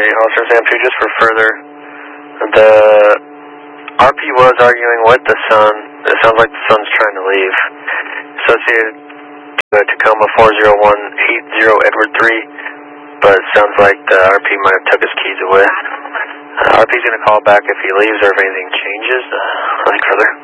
Officer Sam 2, just for further, the RP was arguing with the son. It sounds like the son's trying to leave. Associated Tacoma 40180 Edward 3, but it sounds like the RP might have took his keys away. RP's going to call back if he leaves or if anything changes. Nothing further.